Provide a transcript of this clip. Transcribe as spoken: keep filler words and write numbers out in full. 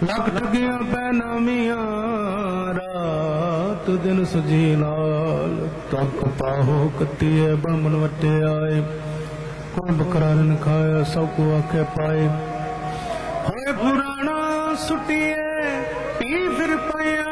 ਲੱਖ ਠੱਗੀਆਂ ਪੈ ਨਾਮੀਆਂ ਰਾਤ ਦਿਨ ਸੁਜੀ ਨਾਲ ਤੱਕ ਪਾਹੋ ਕੱਤੀਏ ਬ੍ਰਹਮਣ ਵਟੇ ਆਏ ਕੋਈ ਬਕਰਾ ਨ ਖਾਇਆ ਸਭ ਕੋ ਆਖੇ ਪਾਏ ਹੋਏ ਪੁਰਾਣਾ ਸੁਟੀਏ ਪੀ ਫਿਰ ਪਿਆ